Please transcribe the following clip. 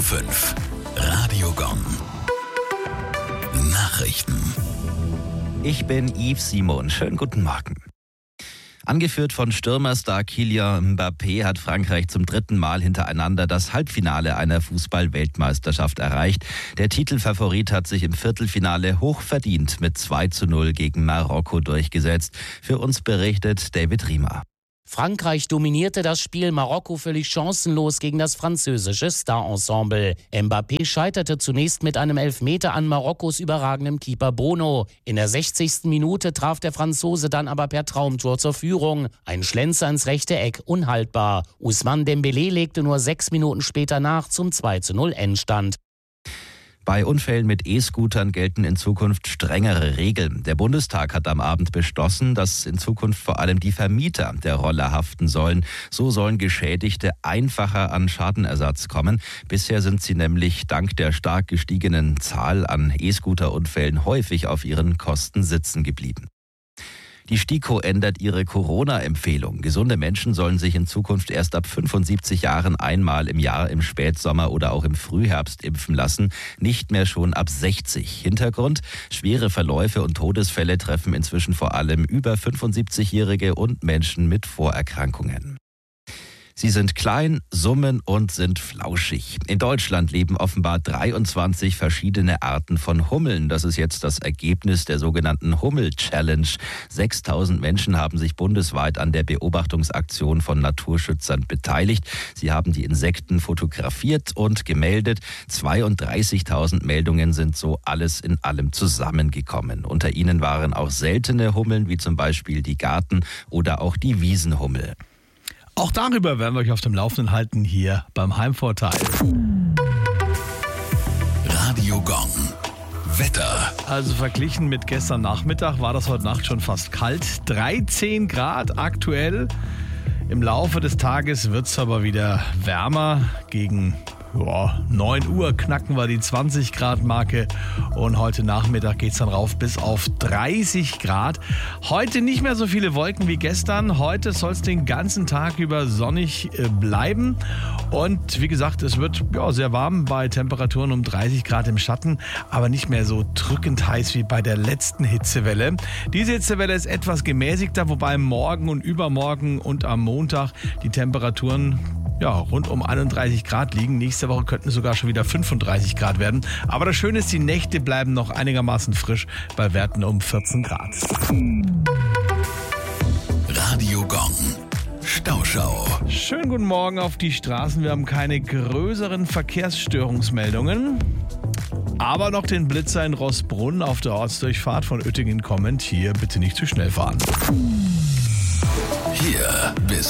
5. Radio Gong. Nachrichten. Ich bin Yves Simon. Schönen guten Morgen. Angeführt von Stürmerstar Kylian Mbappé hat Frankreich zum 3. Mal hintereinander das Halbfinale einer Fußball-Weltmeisterschaft erreicht. Der Titelfavorit hat sich im Viertelfinale hochverdient mit 2:0 gegen Marokko durchgesetzt. Für uns berichtet David Riemer. Frankreich dominierte das Spiel, Marokko völlig chancenlos gegen das französische Star-Ensemble. Mbappé scheiterte zunächst mit einem Elfmeter an Marokkos überragendem Keeper Bono. In der 60. Minute traf der Franzose dann aber per Traumtor zur Führung. Ein Schlenzer ins rechte Eck, unhaltbar. Ousmane Dembélé legte nur 6 Minuten später nach zum 2:0 Endstand. Bei Unfällen mit E-Scootern gelten in Zukunft strengere Regeln. Der Bundestag hat am Abend beschlossen, dass in Zukunft vor allem die Vermieter der Roller haften sollen. So sollen Geschädigte einfacher an Schadenersatz kommen. Bisher sind sie nämlich dank der stark gestiegenen Zahl an E-Scooter-Unfällen häufig auf ihren Kosten sitzen geblieben. Die STIKO ändert ihre Corona-Empfehlung. Gesunde Menschen sollen sich in Zukunft erst ab 75 Jahren einmal im Jahr im Spätsommer oder auch im Frühherbst impfen lassen, nicht mehr schon ab 60. Hintergrund: schwere Verläufe und Todesfälle treffen inzwischen vor allem über 75-Jährige und Menschen mit Vorerkrankungen. Sie sind klein, summen und sind flauschig. In Deutschland leben offenbar 23 verschiedene Arten von Hummeln. Das ist jetzt das Ergebnis der sogenannten Hummel-Challenge. 6000 Menschen haben sich bundesweit an der Beobachtungsaktion von Naturschützern beteiligt. Sie haben die Insekten fotografiert und gemeldet. 32.000 Meldungen sind so alles in allem zusammengekommen. Unter ihnen waren auch seltene Hummeln, wie zum Beispiel die Garten- oder auch die Wiesenhummel. Auch darüber werden wir euch auf dem Laufenden halten hier beim Heimvorteil. Radio Gong. Wetter. Also verglichen mit gestern Nachmittag war das heute Nacht schon fast kalt. 13 Grad aktuell. Im Laufe des Tages wird es aber wieder wärmer. Gegen 9 Uhr knacken wir die 20 Grad Marke und heute Nachmittag geht es dann rauf bis auf 30 Grad. Heute nicht mehr so viele Wolken wie gestern. Heute soll es den ganzen Tag über sonnig bleiben und wie gesagt, es wird sehr warm bei Temperaturen um 30 Grad im Schatten, aber nicht mehr so drückend heiß wie bei der letzten Hitzewelle. Diese Hitzewelle ist etwas gemäßigter, wobei morgen und übermorgen und am Montag die Temperaturen rund um 31 Grad liegen. Nächste Woche könnten es sogar schon wieder 35 Grad werden. Aber das Schöne ist, die Nächte bleiben noch einigermaßen frisch bei Werten um 14 Grad. Radio Gong. Stauschau. Schönen guten Morgen auf die Straßen. Wir haben keine größeren Verkehrsstörungsmeldungen. Aber noch den Blitzer in Roßbrunn auf der Ortsdurchfahrt von Uettingen kommend. Hier bitte nicht zu schnell fahren. Hier bis